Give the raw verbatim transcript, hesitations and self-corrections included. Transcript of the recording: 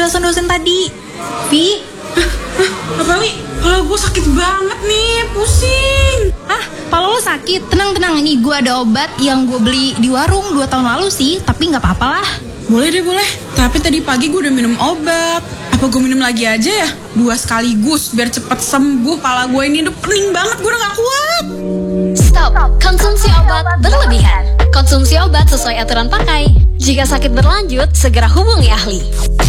penjelasan dosen tadi. Vi, Apa nih? Kalau gue sakit banget nih, pusing. ah, kalau lo sakit, tenang-tenang. Ini gue ada obat yang gue beli di warung dua tahun lalu sih, tapi nggak apa-apa lah. Boleh deh, boleh. Tapi tadi pagi gue udah minum obat. Apa gue minum lagi aja ya? Dua sekaligus, biar cepet sembuh. Pala gue ini udah pening banget, gue udah gak kuat. Stop, konsumsi obat berlebihan. Konsumsi obat sesuai aturan pakai. Jika sakit berlanjut, segera hubungi ahli.